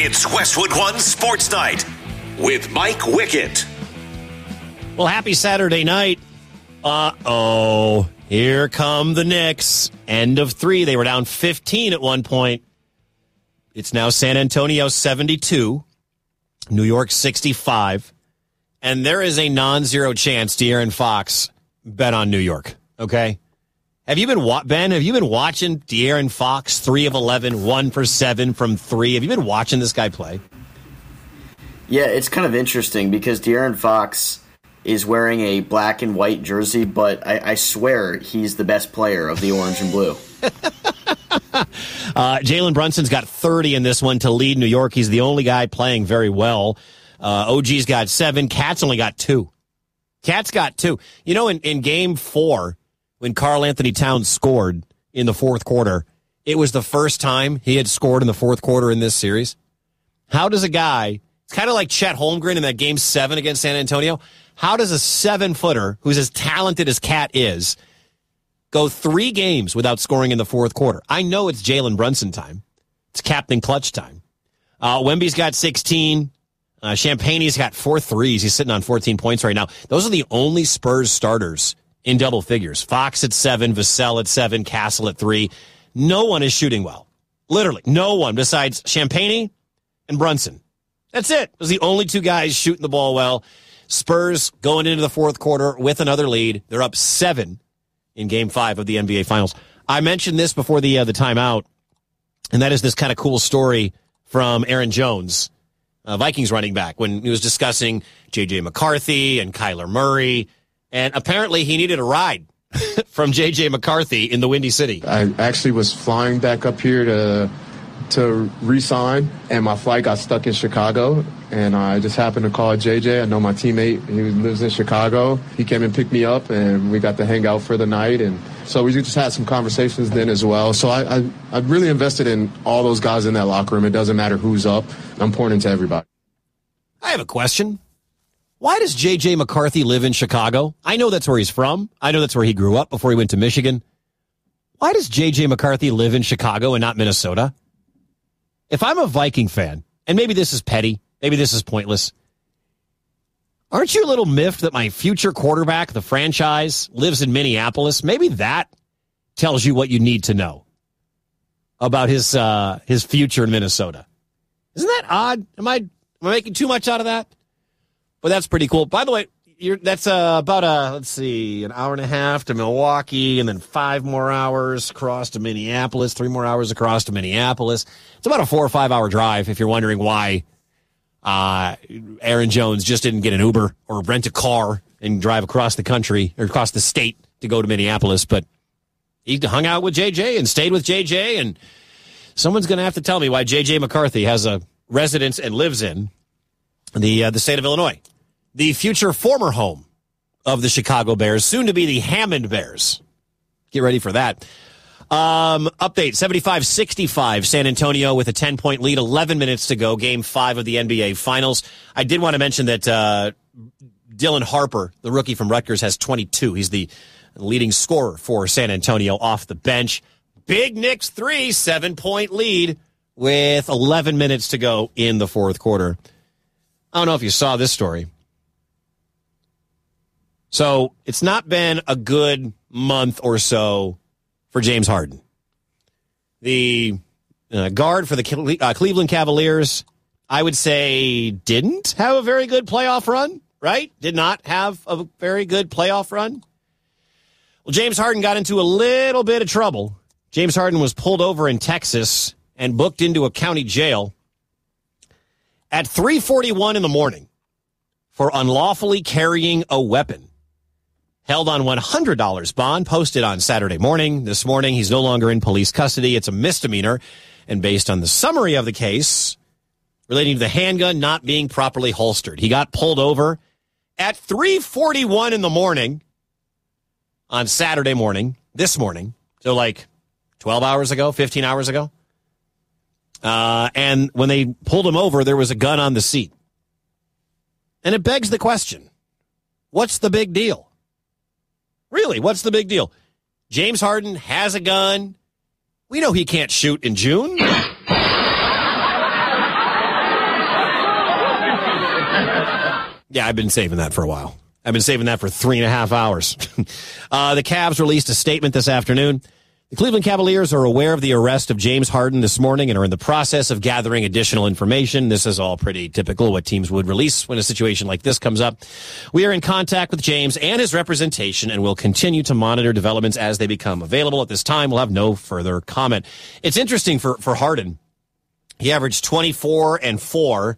It's Westwood One Sports Night with Mike Wickett. Well, happy Saturday night. Uh-oh. Here come the Knicks. End of 3. They were down 15 at one point. It's now San Antonio 72, New York 65. And there is a non-zero chance De'Aaron Fox bet on New York, okay? Have you been watching De'Aaron Fox, 3 of 11, 1 for 7 from 3? Have you been watching this guy play? Yeah, it's kind of interesting because De'Aaron Fox is wearing a black and white jersey, but I swear he's the best player of the orange and blue. Jalen Brunson's got 30 in this one to lead New York. He's the only guy playing very well. OG's got 7. Cat's only got 2. Cat's got 2. You know, in Game 4, when Karl Anthony Towns scored in the fourth quarter, it was the first time he had scored in the fourth quarter in this series. How does a guy, it's kind of like Chet Holmgren in that Game 7 against San Antonio, how does a 7-footer who's as talented as Cat is go 3 games without scoring in the fourth quarter? I know it's Jalen Brunson time. It's Captain Clutch time. Wemby's got 16. Champagne's got 4 threes. He's sitting on 14 points right now. Those are the only Spurs starters in double figures. Fox at 7, Vassell at 7, Castle at 3. No one is shooting well. Literally, no one besides Champagne and Brunson. That's it. Those are the only 2 guys shooting the ball well. Spurs going into the fourth quarter with another lead. They're up 7 in Game 5 of the NBA Finals. I mentioned this before the timeout, and that is this kind of cool story from Aaron Jones, Vikings running back, when he was discussing J.J. McCarthy and Kyler Murray, and apparently he needed a ride from J.J. McCarthy in the Windy City. I actually was flying back up here to re-sign, and my flight got stuck in Chicago, and I just happened to call JJ. I know my teammate, he lives in Chicago. He came and picked me up, and we got to hang out for the night, and so we just had some conversations then as well. So I really invested in all those guys in that locker room. It doesn't matter who's up. I'm pointing to everybody. I have a question. Why does J.J. McCarthy live in Chicago? I know that's where he's from. I know that's where he grew up before he went to Michigan. Why does J.J. McCarthy live in Chicago and not Minnesota? If I'm a Viking fan, and maybe this is petty, maybe this is pointless, aren't you a little miffed that my future quarterback, the franchise, lives in Minneapolis? Maybe that tells you what you need to know about his future in Minnesota. Isn't that odd? Am I making too much out of that? But that's pretty cool. By the way, that's about an hour and a half to Milwaukee, and then 5 more hours across to Minneapolis, 3 more hours across to Minneapolis. It's about a 4 or 5 hour drive if you're wondering why Aaron Jones just didn't get an Uber or rent a car and drive across the country or across the state to go to Minneapolis. But he hung out with JJ and stayed with JJ, and someone's going to have to tell me why JJ McCarthy has a residence and lives in the state of Illinois. The future former home of the Chicago Bears, soon to be the Hammond Bears. Get ready for that. Update, 75-65, San Antonio with a 10-point lead, 11 minutes to go, Game 5 of the NBA Finals. I did want to mention that Dylan Harper, the rookie from Rutgers, has 22. He's the leading scorer for San Antonio off the bench. Big Knicks 3, 7-point lead with 11 minutes to go in the fourth quarter. I don't know if you saw this story. So it's not been a good month or so for James Harden. The guard for the Cleveland Cavaliers, I would say, didn't have a very good playoff run, right? Did not have a very good playoff run. Well, James Harden got into a little bit of trouble. James Harden was pulled over in Texas and booked into a county jail at 3:41 in the morning for unlawfully carrying a weapon. Held on $100 bond, posted on Saturday morning. This morning, he's no longer in police custody. It's a misdemeanor. And based on the summary of the case relating to the handgun not being properly holstered, he got pulled over at 3:41 in the morning on Saturday morning, this morning. So like 12 hours ago, 15 hours ago. And when they pulled him over, there was a gun on the seat. And it begs the question, what's the big deal? Really, what's the big deal? James Harden has a gun. We know he can't shoot in June. Yeah, I've been saving that for a while. I've been saving that for 3.5 hours. The Cavs released a statement this afternoon. The Cleveland Cavaliers are aware of the arrest of James Harden this morning and are in the process of gathering additional information. This is all pretty typical what teams would release when a situation like this comes up. We are in contact with James and his representation and will continue to monitor developments as they become available. At this time, we'll have no further comment. It's interesting for Harden. He averaged 24 and 4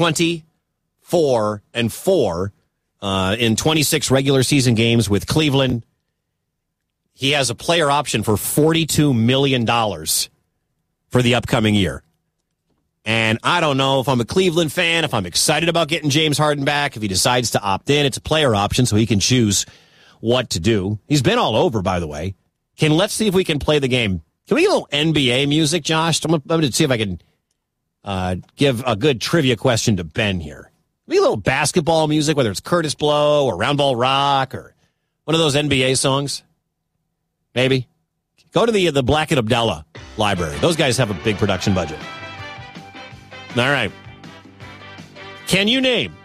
in 26 regular season games with Cleveland. He has a player option for $42 million for the upcoming year. And I don't know if I'm a Cleveland fan, if I'm excited about getting James Harden back, if he decides to opt in. It's a player option, so he can choose what to do. He's been all over, by the way. Let's see if we can play the game. Can we get a little NBA music, Josh? I'm going to see if I can give a good trivia question to Ben here. Maybe a little basketball music, whether it's Curtis Blow or Round Ball Rock or one of those NBA songs. Maybe. Go to the Black and Abdallah library. Those guys have a big production budget. All right. Can you name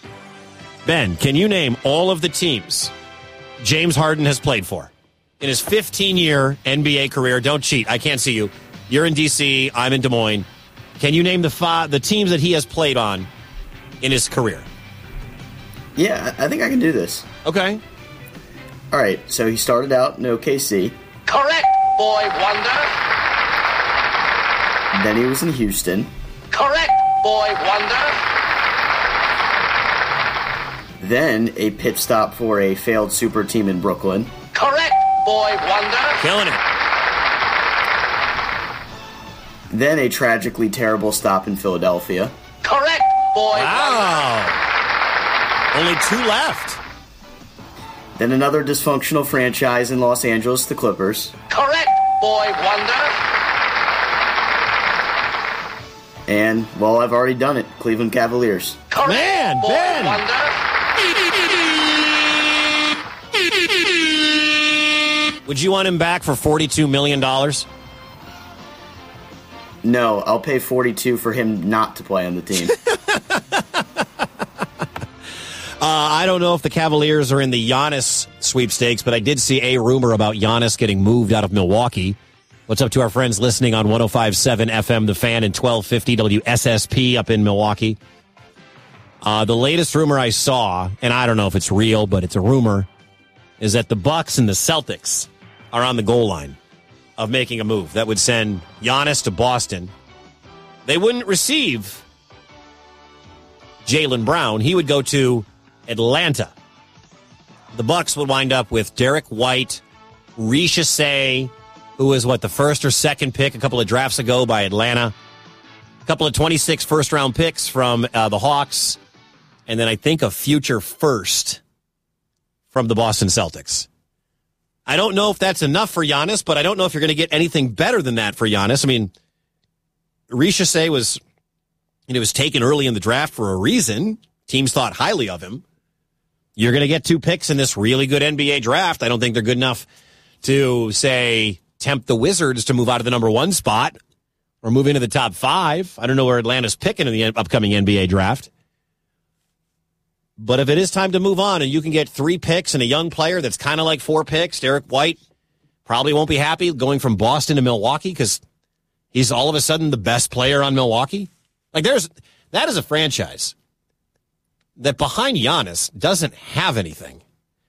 all of the teams James Harden has played for in his 15-year NBA career? Don't cheat. I can't see you. You're in D.C. I'm in Des Moines. Can you name the teams that he has played on in his career? Yeah, I think I can do this. Okay. All right, so he started out in OKC. Correct, boy wonder. Then he was in Houston. Correct, boy wonder. Then a pit stop for a failed super team in Brooklyn. Correct, boy wonder. Killing it. Then a tragically terrible stop in Philadelphia. Correct, boy wow. wonder. Only 2 left. Then another dysfunctional franchise in Los Angeles, the Clippers. Correct, boy wonder. And, well, I've already done it. Cleveland Cavaliers. Correct, Man, boy Ben. wonder. Would you want him back for $42 million? No, I'll pay $42 for him not to play on the team. I don't know if the Cavaliers are in the Giannis sweepstakes, but I did see a rumor about Giannis getting moved out of Milwaukee. What's up to our friends listening on 105.7 FM, The Fan, and 1250 WSSP up in Milwaukee? The latest rumor I saw, and I don't know if it's real, but it's a rumor, is that the Bucks and the Celtics are on the goal line of making a move that would send Giannis to Boston. They wouldn't receive Jaylen Brown. He would go to Atlanta. The Bucks would wind up with Derek White, Risha Say, who was the first or second pick a couple of drafts ago by Atlanta, a couple of 26 first-round picks from the Hawks, and then I think a future first from the Boston Celtics. I don't know if that's enough for Giannis, but I don't know if you're going to get anything better than that for Giannis. I mean, Risha Say was taken early in the draft for a reason. Teams thought highly of him. You're going to get 2 picks in this really good NBA draft. I don't think they're good enough to, say, tempt the Wizards to move out of the number 1 spot or move into the top 5. I don't know where Atlanta's picking in the upcoming NBA draft. But if it is time to move on and you can get 3 picks and a young player that's kind of like 4 picks, Derek White probably won't be happy going from Boston to Milwaukee because he's all of a sudden the best player on Milwaukee. That is a franchise that behind Giannis doesn't have anything.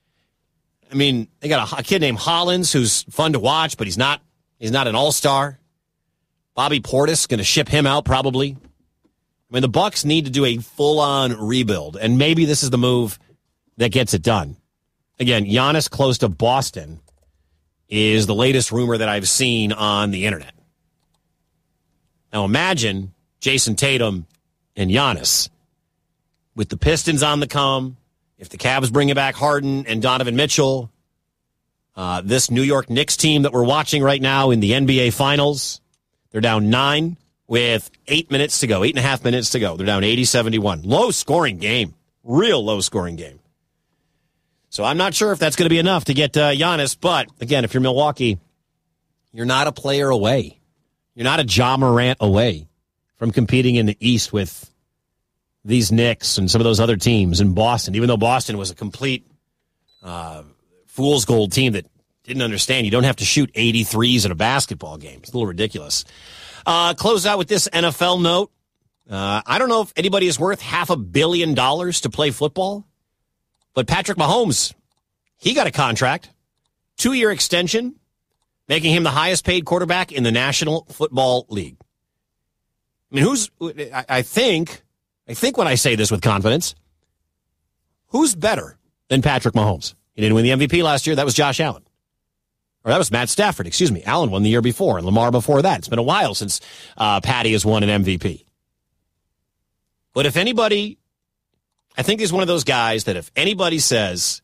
I mean, they got a kid named Hollins who's fun to watch, but he's not an all-star. Bobby Portis going to ship him out probably. I mean, the Bucks need to do a full-on rebuild, and maybe this is the move that gets it done. Again, Giannis close to Boston is the latest rumor that I've seen on the internet. Now imagine Jason Tatum and Giannis with the Pistons on the come. If the Cavs bring back Harden and Donovan Mitchell, this New York Knicks team that we're watching right now in the NBA Finals, they're down 9 with 8 minutes to go, 8.5 minutes to go. They're down 80-71. Low-scoring game. Real low-scoring game. So I'm not sure if that's going to be enough to get Giannis, but, again, if you're Milwaukee, you're not a player away. You're not a Ja Morant away from competing in the East with these Knicks and some of those other teams in Boston, even though Boston was a complete fool's gold team that didn't understand you don't have to shoot 83s in a basketball game. It's a little ridiculous. Close out with this NFL note. I don't know if anybody is worth $500 million to play football, but Patrick Mahomes, he got a contract, 2-year extension, making him the highest paid quarterback in the National Football League. I mean, I think when I say this with confidence, who's better than Patrick Mahomes? He didn't win the MVP last year. That was Josh Allen. Or that was Matt Stafford, excuse me. Allen won the year before, and Lamar before that. It's been a while since Patty has won an MVP. But if anybody, I think he's one of those guys that if anybody says,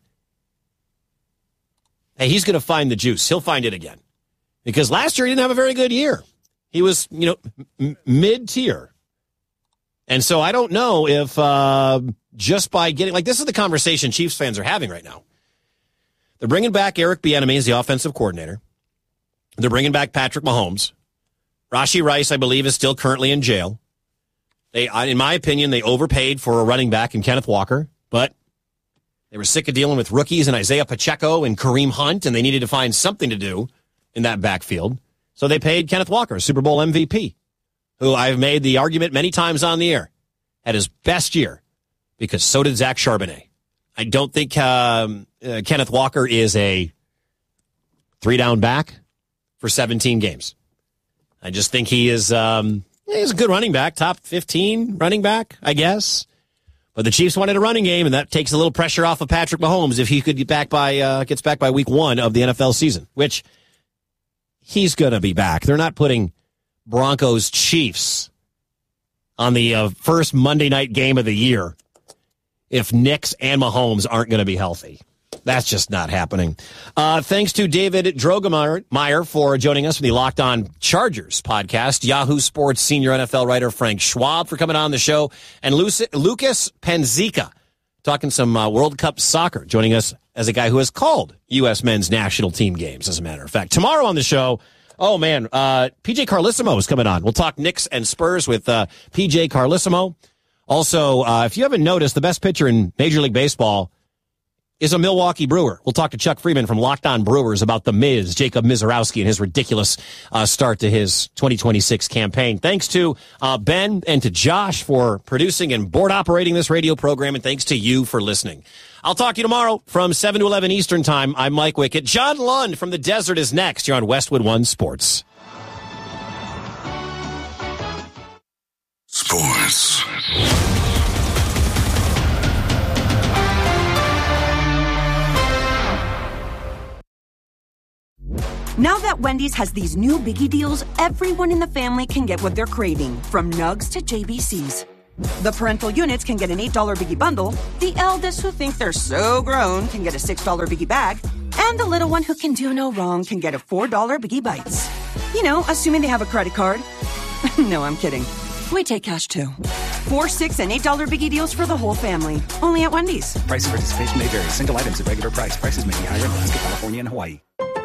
hey, he's going to find the juice, he'll find it again. Because last year he didn't have a very good year. He was, mid-tier. And so I don't know if just by getting, this is the conversation Chiefs fans are having right now. They're bringing back Eric Bieniemy as the offensive coordinator. They're bringing back Patrick Mahomes. Rashee Rice, I believe, is still currently in jail. In my opinion, they overpaid for a running back in Kenneth Walker, but they were sick of dealing with rookies and Isaiah Pacheco and Kareem Hunt, and they needed to find something to do in that backfield. So they paid Kenneth Walker, a Super Bowl MVP, who I've made the argument many times on the air, had his best year, because so did Zach Charbonnet. I don't think Kenneth Walker is a 3-down back for 17 games. I just think he is he's a good running back, top 15 running back, I guess. But the Chiefs wanted a running game, and that takes a little pressure off of Patrick Mahomes if he could gets back by week 1 of the NFL season, which he's going to be back. They're not putting Broncos Chiefs on the first Monday night game of the year if Knicks and Mahomes aren't going to be healthy. That's just not happening. Thanks to David Drogemeyer for joining us for the Locked On Chargers podcast. Yahoo Sports senior NFL writer Frank Schwab for coming on the show. And Lucas Panzica talking some World Cup soccer, joining us as a guy who has called U.S. men's national team games, as a matter of fact. Tomorrow on the show, PJ Carlesimo is coming on. We'll talk Knicks and Spurs with PJ Carlesimo. Also, if you haven't noticed, the best pitcher in Major League Baseball is a Milwaukee Brewer. We'll talk to Chuck Freeman from Locked On Brewers about the Miz, Jacob Mizorowski, and his ridiculous start to his 2026 campaign. Thanks to Ben and to Josh for producing and board operating this radio program, and thanks to you for listening. I'll talk to you tomorrow from 7 to 11 Eastern Time. I'm Mike Wickett. John Lund from the Desert is next. You're on Westwood One Sports. Sports. Now that Wendy's has these new Biggie deals, everyone in the family can get what they're craving, from Nugs to JBCs. The parental units can get an $8 Biggie bundle, the eldest who think they're so grown can get a $6 Biggie bag, and the little one who can do no wrong can get a $4 Biggie Bites. You know, assuming they have a credit card. No, I'm kidding. We take cash too. $4, $6, and $8 Biggie deals for the whole family. Only at Wendy's. Price and participation may vary. Single items at regular price. Prices may be higher in Alaska, California, and Hawaii.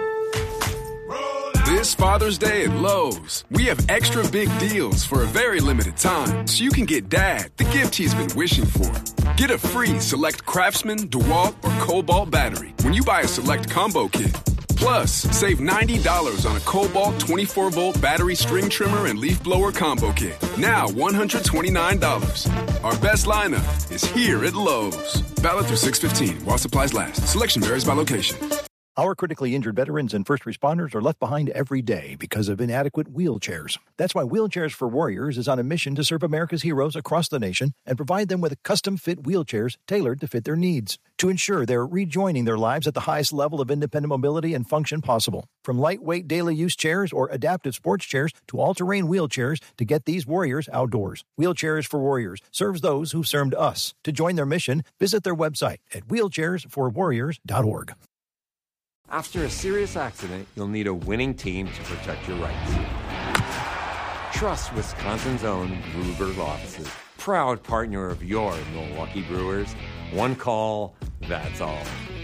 This Father's Day at Lowe's, we have extra big deals for a very limited time, so you can get Dad the gift he's been wishing for. Get a free Select Craftsman, DeWalt, or Cobalt battery when you buy a Select Combo Kit. Plus, save $90 on a Cobalt 24-volt battery string trimmer and leaf blower combo kit. Now $129. Our best lineup is here at Lowe's. Valid through 6/15 while supplies last. Selection varies by location. Our critically injured veterans and first responders are left behind every day because of inadequate wheelchairs. That's why Wheelchairs for Warriors is on a mission to serve America's heroes across the nation and provide them with custom-fit wheelchairs tailored to fit their needs to ensure they're rejoining their lives at the highest level of independent mobility and function possible. From lightweight daily use chairs or adaptive sports chairs to all-terrain wheelchairs to get these warriors outdoors. Wheelchairs for Warriors serves those who've served us. To join their mission, visit their website at wheelchairsforwarriors.org. After a serious accident, you'll need a winning team to protect your rights. Trust Wisconsin's own Ruger Law Offices, proud partner of your Milwaukee Brewers. One call, that's all.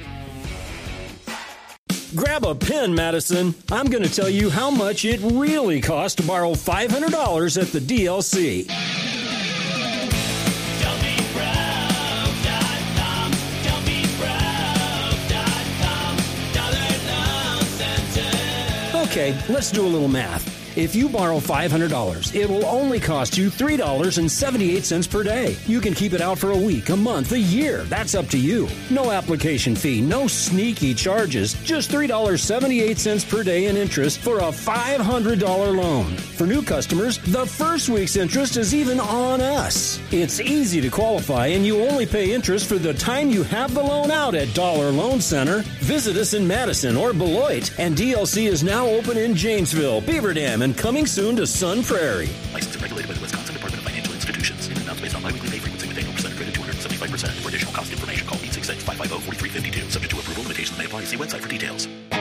Grab a pen, Madison. I'm going to tell you how much it really costs to borrow $500 at the DLC. Okay, let's do a little math. If you borrow $500, it will only cost you $3.78 per day. You can keep it out for a week, a month, a year. That's up to you. No application fee, no sneaky charges. Just $3.78 per day in interest for a $500 loan. For new customers, the first week's interest is even on us. It's easy to qualify, and you only pay interest for the time you have the loan out at Dollar Loan Center. Visit us in Madison or Beloit, and DLC is now open in Janesville, Beaver Dam, and coming soon to Sun Prairie. Licensed and regulated by the Wisconsin Department of Financial Institutions. In amounts based on biweekly pay frequency with annual percent credit 275%. For additional cost information, call 866-550-4352. Subject to approval, limitations may apply. See website for details.